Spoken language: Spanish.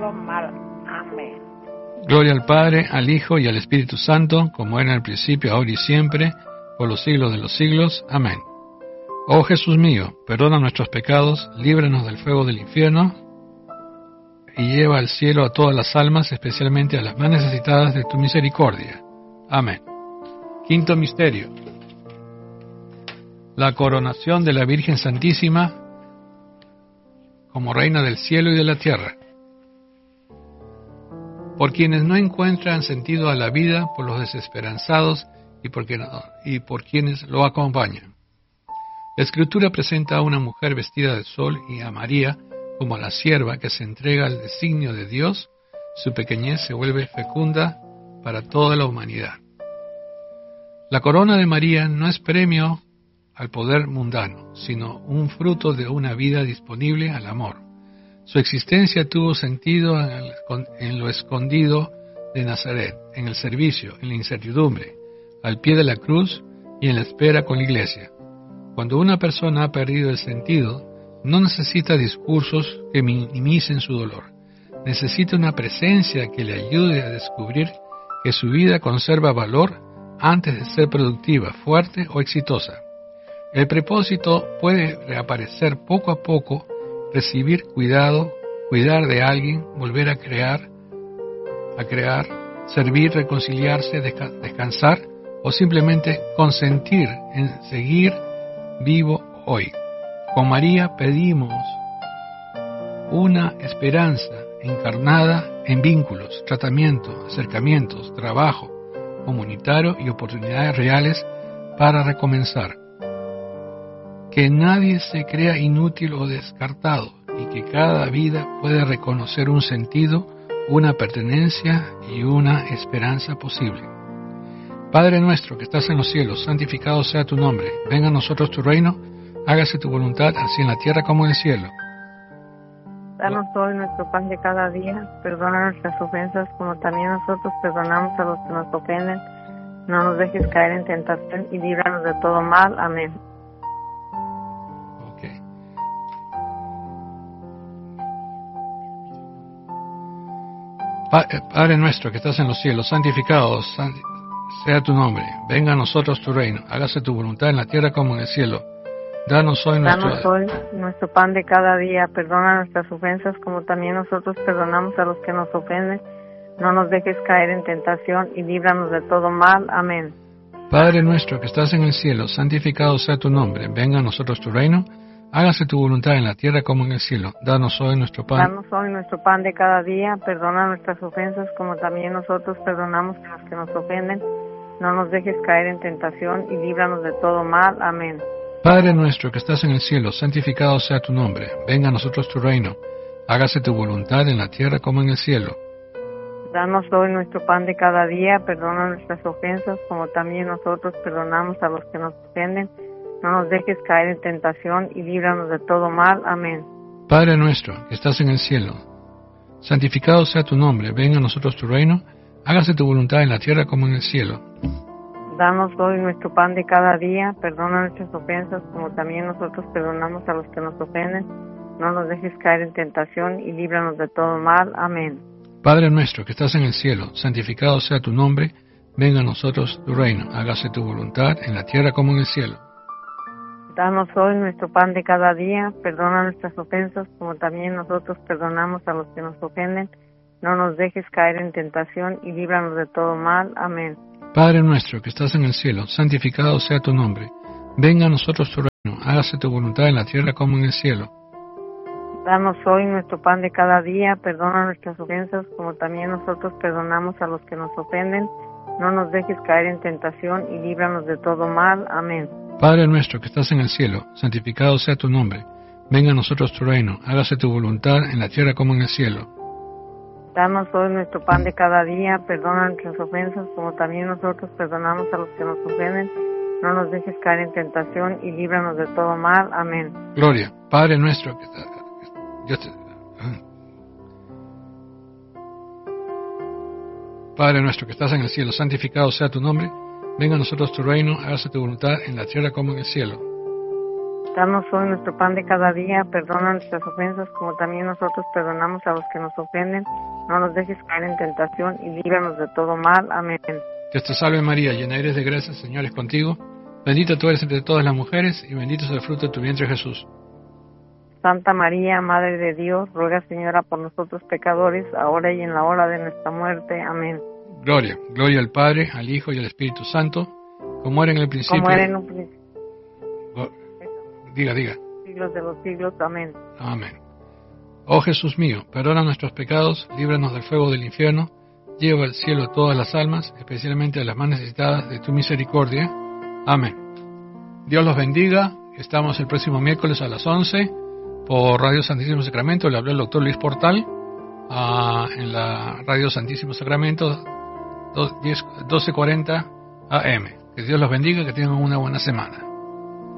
todo mal. Amén. Gloria al Padre, al Hijo y al Espíritu Santo, como era en el principio, ahora y siempre, por los siglos de los siglos. Amén. Oh Jesús mío, perdona nuestros pecados, líbranos del fuego del infierno, y lleva al cielo a todas las almas, especialmente a las más necesitadas de tu misericordia. Amén. Quinto misterio: la coronación de la Virgen Santísima como Reina del cielo y de la tierra. Por quienes no encuentran sentido a la vida, por los desesperanzados y por quienes lo acompañan. La Escritura presenta a una mujer vestida de sol y a María como la sierva que se entrega al designio de Dios. Su pequeñez se vuelve fecunda para toda la humanidad. La corona de María no es premio al poder mundano, sino un fruto de una vida disponible al amor. Su existencia tuvo sentido en lo escondido de Nazaret, en el servicio, en la incertidumbre, al pie de la cruz y en la espera con la Iglesia. Cuando una persona ha perdido el sentido, no necesita discursos que minimicen su dolor. Necesita una presencia que le ayude a descubrir que su vida conserva valor antes de ser productiva, fuerte o exitosa. El propósito puede reaparecer poco a poco, recibir cuidado, cuidar de alguien, volver a crear, servir, reconciliarse, descansar o simplemente consentir en seguir vivo hoy. Con María pedimos una esperanza encarnada en vínculos, tratamiento, acercamientos, trabajo comunitario y oportunidades reales para recomenzar. Que nadie se crea inútil o descartado y que cada vida pueda reconocer un sentido, una pertenencia y una esperanza posible. Padre nuestro que estás en los cielos, santificado sea tu nombre. Venga a nosotros tu reino, hágase tu voluntad, así en la tierra como en el cielo. Danos hoy nuestro pan de cada día, perdona nuestras ofensas como también nosotros perdonamos a los que nos ofenden. No nos dejes caer en tentación y líbranos de todo mal. Amén. Padre nuestro que estás en los cielos, santificado sea tu nombre. Venga a nosotros tu reino, hágase tu voluntad en la tierra como en el cielo. Danos hoy nuestro pan de cada día, perdona nuestras ofensas como también nosotros perdonamos a los que nos ofenden. No nos dejes caer en tentación y líbranos de todo mal. Amén. Padre nuestro que estás en el cielo, santificado sea tu nombre. Venga a nosotros tu reino, hágase tu voluntad en la tierra como en el cielo. Danos hoy nuestro pan. Danos hoy nuestro pan de cada día, perdona nuestras ofensas como también nosotros perdonamos a los que nos ofenden. No nos dejes caer en tentación y líbranos de todo mal. Amén. Padre nuestro que estás en el cielo, santificado sea tu nombre. Venga a nosotros tu reino, hágase tu voluntad en la tierra como en el cielo. Danos hoy nuestro pan de cada día, perdona nuestras ofensas como también nosotros perdonamos a los que nos ofenden. No nos dejes caer en tentación y líbranos de todo mal. Amén. Padre nuestro que estás en el cielo, santificado sea tu nombre. Venga a nosotros tu reino, hágase tu voluntad en la tierra como en el cielo. Danos hoy nuestro pan de cada día, perdona nuestras ofensas como también nosotros perdonamos a los que nos ofenden. No nos dejes caer en tentación y líbranos de todo mal. Amén. Padre nuestro que estás en el cielo, santificado sea tu nombre. Venga a nosotros tu reino, hágase tu voluntad en la tierra como en el cielo. Danos hoy nuestro pan de cada día, perdona nuestras ofensas como también nosotros perdonamos a los que nos ofenden. No nos dejes caer en tentación y líbranos de todo mal. Amén. Padre nuestro que estás en el cielo, santificado sea tu nombre. Venga a nosotros tu reino, hágase tu voluntad en la tierra como en el cielo. Danos hoy nuestro pan de cada día, perdona nuestras ofensas como también nosotros perdonamos a los que nos ofenden. No nos dejes caer en tentación y líbranos de todo mal. Amén. Padre nuestro que estás en el cielo, santificado sea tu nombre. Venga a nosotros tu reino, hágase tu voluntad en la tierra como en el cielo. Danos hoy nuestro pan de cada día, perdona nuestras ofensas como también nosotros perdonamos a los que nos ofenden. No nos dejes caer en tentación y líbranos de todo mal. Amén. Gloria, Padre nuestro que Padre nuestro que estás en el cielo, santificado sea tu nombre. Venga a nosotros tu reino, hágase tu voluntad en la tierra como en el cielo. Danos hoy nuestro pan de cada día, perdona nuestras ofensas como también nosotros perdonamos a los que nos ofenden. No nos dejes caer en tentación y líbranos de todo mal. Amén. Dios te salve María, llena eres de gracia, el Señor es contigo. Bendita tú eres entre todas las mujeres y bendito es el fruto de tu vientre Jesús. Santa María, Madre de Dios, ruega Señora por nosotros pecadores, ahora y en la hora de nuestra muerte. Amén. Gloria al Padre, al Hijo y al Espíritu Santo, como era en el principio. Como era en un principio. Diga. Siglos de los siglos. Amén. Amén. Oh Jesús mío, perdona nuestros pecados, líbranos del fuego del infierno, lleva al cielo a todas las almas, especialmente a las más necesitadas de tu misericordia. Amén. Dios los bendiga. Estamos el próximo miércoles a las 11 por Radio Santísimo Sacramento. Le habló el doctor Luis Portal en la Radio Santísimo Sacramento 12:40 AM. Que Dios los bendiga, que tengan una buena semana.